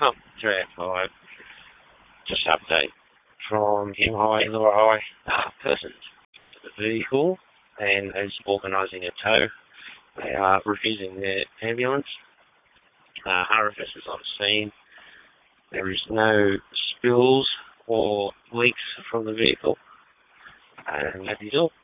385. Just update from Hume Highway, Laura Highway. Persons to the vehicle and is organising a tow. They are refusing their ambulance. RFS is on scene. There is no spills or leaks from the vehicle. And that is all.